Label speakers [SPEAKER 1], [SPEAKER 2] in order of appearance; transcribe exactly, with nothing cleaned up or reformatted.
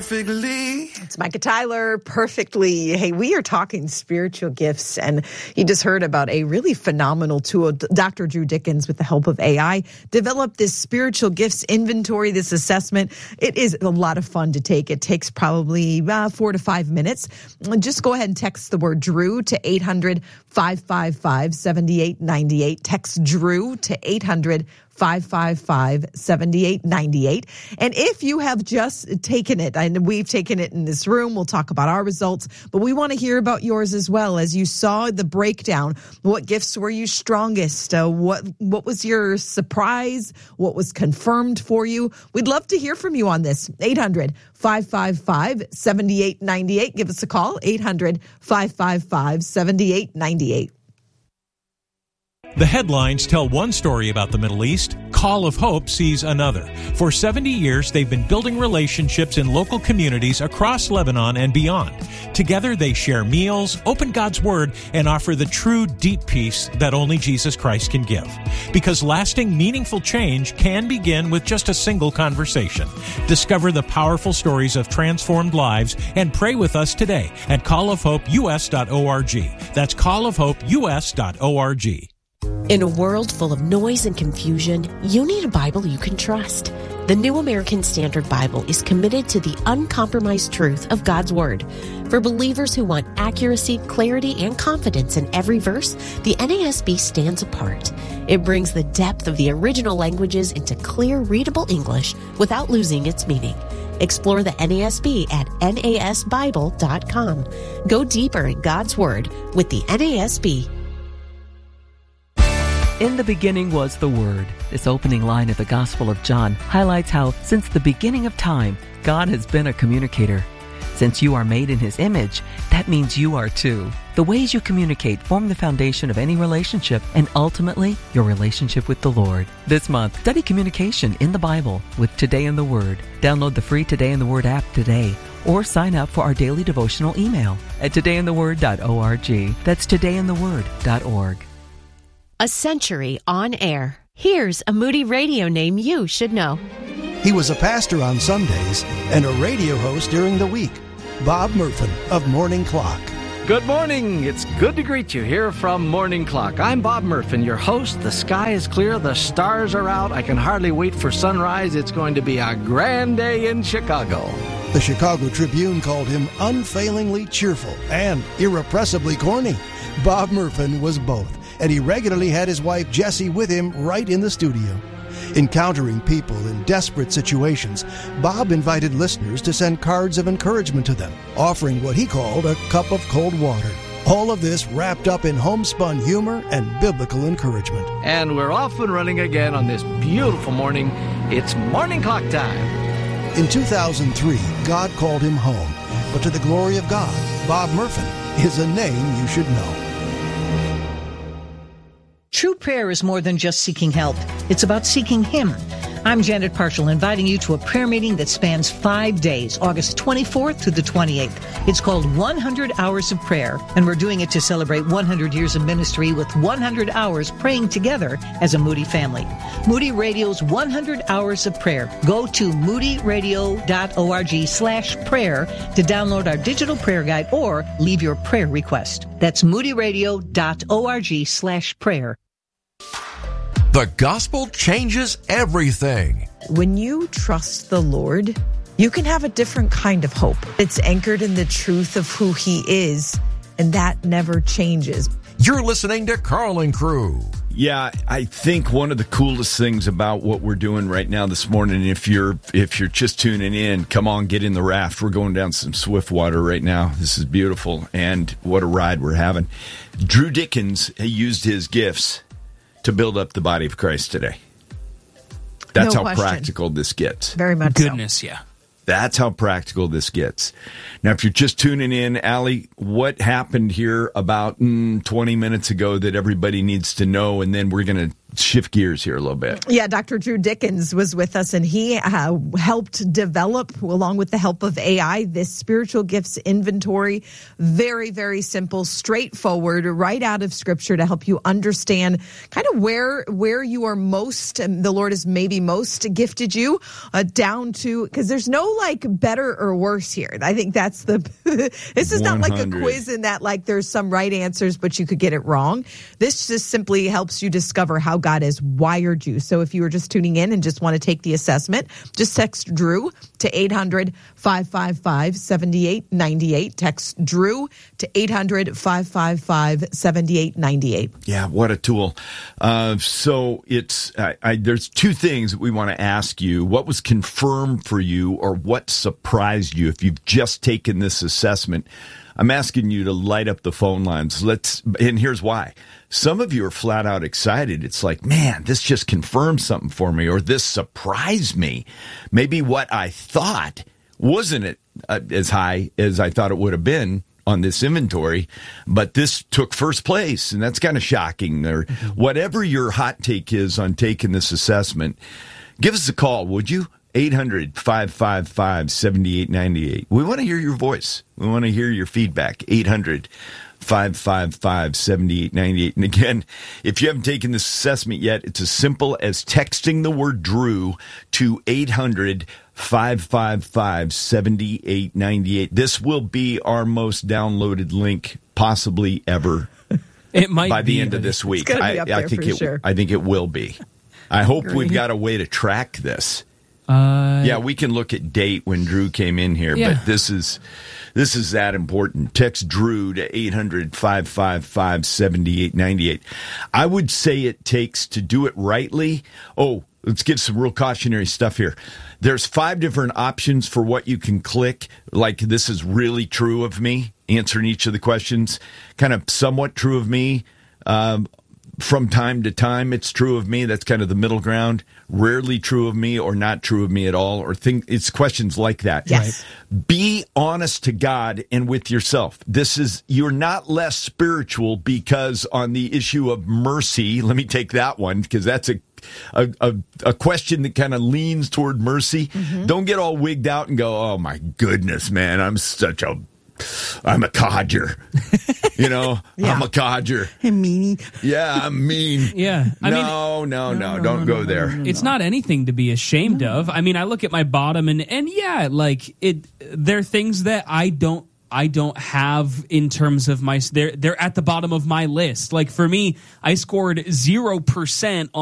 [SPEAKER 1] perfectly.
[SPEAKER 2] It's Micah Tyler, Perfectly. Hey, we are talking spiritual gifts, and you just heard about a really phenomenal tool. Doctor Drew Dickens, with the help of A I, developed this spiritual gifts inventory, this assessment. It is a lot of fun to take. It takes probably uh, four to five minutes. Just go ahead and text the word Drew to eight hundred, five five five, seven eight nine eight. Text Drew to eight hundred, five five five, seven eight nine eight. And if you have just taken it, and we've taken it in this room, we'll talk about our results, but we want to hear about yours as well. As you saw the breakdown, what gifts were you strongest? Uh, what what was your surprise? What was confirmed for you? We'd love to hear from you on this. eight hundred, five five five, seven eight nine eight. Give us a call, eight hundred, five five five, seven eight nine eight.
[SPEAKER 3] The headlines tell one story about the Middle East. Call of Hope sees another. For seventy years, they've been building relationships in local communities across Lebanon and beyond. Together, they share meals, open God's Word, and offer the true, deep peace that only Jesus Christ can give. Because lasting, meaningful change can begin with just a single conversation. Discover the powerful stories of transformed lives and pray with us today at call of hope u s dot org. That's call of hope u s dot org.
[SPEAKER 4] In a world full of noise and confusion, you need a Bible you can trust. The New American Standard Bible is committed to the uncompromised truth of God's Word. For believers who want accuracy, clarity, and confidence in every verse, the N A S B stands apart. It brings the depth of the original languages into clear, readable English without losing its meaning. Explore the N A S B at N A S Bible dot com. Go deeper in God's Word with the N A S B.
[SPEAKER 5] In the beginning was the Word. This opening line of the Gospel of John highlights how, since the beginning of time, God has been a communicator. Since you are made in His image, that means you are too. The ways you communicate form the foundation of any relationship and ultimately your relationship with the Lord. This month, study communication in the Bible with Today in the Word. Download the free Today in the Word app today or sign up for our daily devotional email at today in the word dot org. That's today in the word dot org.
[SPEAKER 4] A century on air. Here's a Moody Radio name you should know.
[SPEAKER 6] He was a pastor on Sundays and a radio host during the week. Bob Murphin of Morning Clock.
[SPEAKER 7] Good morning. It's good to greet you here from Morning Clock. I'm Bob Murphin, your host. The sky is clear. The stars are out. I can hardly wait for sunrise. It's going to be a grand day in Chicago.
[SPEAKER 6] The Chicago Tribune called him unfailingly cheerful and irrepressibly corny. Bob Murphin was both, and he regularly had his wife Jessie with him right in the studio. Encountering people in desperate situations, Bob invited listeners to send cards of encouragement to them, offering what he called a cup of cold water. All of this wrapped up in homespun humor and biblical encouragement.
[SPEAKER 7] And we're off and running again on this beautiful morning. It's Morning Clock time.
[SPEAKER 6] In two thousand three, God called him home. But to the glory of God, Bob Murphin is a name you should know.
[SPEAKER 8] True prayer is more than just seeking help. It's about seeking Him. I'm Janet Parshall, inviting you to a prayer meeting that spans five days, August twenty-fourth through the twenty-eighth. It's called one hundred Hours of Prayer, and we're doing it to celebrate one hundred years of ministry with one hundred hours praying together as a Moody family. Moody Radio's one hundred Hours of Prayer. Go to moody radio dot org slash prayer to download our digital prayer guide or leave your prayer request. That's moody radio dot org slash prayer.
[SPEAKER 9] The gospel changes everything.
[SPEAKER 2] When you trust the Lord, you can have a different kind of hope. It's anchored in the truth of who He is, and that never changes.
[SPEAKER 9] You're listening to Carl and Crew.
[SPEAKER 10] Yeah, I think one of the coolest things about what we're doing right now this morning, if you're if you're just tuning in, come on, get in the raft. We're going down some swift water right now. This is beautiful, and what a ride we're having. Drew Dickens used his gifts to build up the body of Christ today. That's
[SPEAKER 2] no
[SPEAKER 10] how
[SPEAKER 2] question.
[SPEAKER 10] Practical this gets.
[SPEAKER 2] Very much
[SPEAKER 11] Goodness,
[SPEAKER 2] so.
[SPEAKER 11] yeah.
[SPEAKER 10] That's how practical this gets. Now, if you're just tuning in, Allie, what happened here about mm, twenty minutes ago that everybody needs to know, and then we're going to shift gears here a little bit.
[SPEAKER 2] Yeah, Doctor Drew Dickens was with us, and he uh, helped develop, along with the help of A I, this spiritual gifts inventory. Very, very simple, straightforward, right out of Scripture to help you understand kind of where where you are most, and the Lord has maybe most gifted you, uh, down to, because there's no like better or worse here. I think that's the, this is not like a quiz in that like there's some right answers, but you could get it wrong. This just simply helps you discover how God has wired you. So if you were just tuning in and just want to take the assessment, just text Drew to eight hundred, five five five, seven eight nine eight. Text Drew to eight hundred, five five five, seven eight nine eight.
[SPEAKER 10] Yeah, what a tool. Uh, so it's I, I, there's two things that we want to ask you. What was confirmed for you, or what surprised you if you've just taken this assessment? I'm asking you to light up the phone lines. Let's, and here's why. Some of you are flat out excited. It's like, man, this just confirmed something for me, or this surprised me. Maybe what I thought wasn't it uh, as high as I thought it would have been on this inventory, but this took first place, and that's kind of shocking. Or whatever your hot take is on taking this assessment, give us a call, would you? eight hundred, five five five, seven eight nine eight. We want to hear your voice. We want to hear your feedback. eight hundred, five five five, seven eight nine eight. And again, if you haven't taken this assessment yet, it's as simple as texting the word Drew to eight hundred, five five five, seven eight nine eight. This will be our most downloaded link possibly ever.
[SPEAKER 1] It might
[SPEAKER 10] by the
[SPEAKER 1] be.
[SPEAKER 10] end of this week.
[SPEAKER 2] It's gonna be up
[SPEAKER 10] I, I
[SPEAKER 2] there
[SPEAKER 10] think
[SPEAKER 2] for
[SPEAKER 10] it
[SPEAKER 2] sure.
[SPEAKER 10] I think it will be. I hope we've got a way to track this.
[SPEAKER 1] Uh,
[SPEAKER 10] yeah, we can look at date when Drew came in here,
[SPEAKER 1] yeah.
[SPEAKER 10] but this is this is that important. Text Drew to eight hundred, five five five, seven eight nine eight. I would say it takes to do it rightly. Oh, let's give some real cautionary stuff here. There's five different options for what you can click. Like, this is really true of me, answering each of the questions. Kind of somewhat true of me. Um, from time to time, it's true of me. That's kind of the middle ground. Rarely true of me, or not true of me at all, or think it's questions like that.
[SPEAKER 2] Yes.
[SPEAKER 10] Right? Be honest to God and with yourself. This is, you're not less spiritual because on the issue of mercy, let me take that one, because that's a A, a, a question that kind of leans toward mercy. Mm-hmm. Don't get all wigged out and go, oh my goodness, man, I'm such a, I'm a codger. You know, yeah. I'm a codger.
[SPEAKER 2] I'm meanie.
[SPEAKER 10] Yeah, I'm mean.
[SPEAKER 1] Yeah. I
[SPEAKER 10] no,
[SPEAKER 1] mean,
[SPEAKER 10] no, no,
[SPEAKER 1] no,
[SPEAKER 10] don't
[SPEAKER 1] no,
[SPEAKER 10] go
[SPEAKER 1] no,
[SPEAKER 10] there.
[SPEAKER 1] No, no, no. It's not anything to be ashamed no. of. I mean, I look at my bottom and, and yeah, like it, there are things that I don't, I don't have in terms of my, they're, they're at the bottom of my list. Like for me, I scored zero percent on